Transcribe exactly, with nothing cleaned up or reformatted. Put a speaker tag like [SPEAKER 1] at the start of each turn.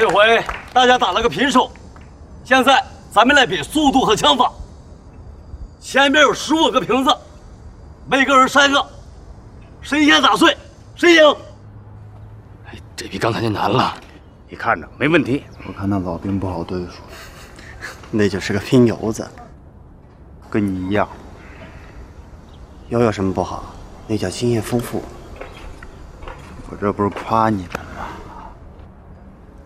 [SPEAKER 1] 这回大家打了个平手，现在咱们来比速度和枪法。前面有十五个瓶子，每个人三个，谁先打碎谁赢。
[SPEAKER 2] 哎，这比刚才就难了。
[SPEAKER 3] 你看着没问题。
[SPEAKER 4] 我看那老兵不好对付，
[SPEAKER 5] 那就是个拼油子，
[SPEAKER 4] 跟你一样。
[SPEAKER 5] 油有什么不好？那叫经验丰富。
[SPEAKER 4] 我这不是夸你的。